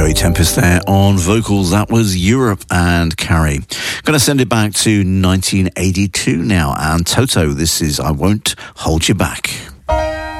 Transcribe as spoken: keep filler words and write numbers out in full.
Joey Tempest there on vocals. That was Europe and Carrie. Going to send it back to nineteen eighty-two now. And Toto, this is I Won't Hold You Back.